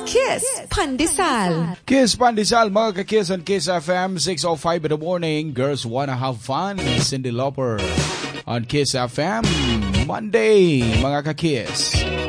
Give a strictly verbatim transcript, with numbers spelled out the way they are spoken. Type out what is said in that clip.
Kiss Pandesal. Kiss Pandesal, mga ka-Kiss on Kiss F M, six oh five in the morning. Girls wanna have fun. Cyndi Lauper on Kiss F M. Monday, mga ka-Kiss.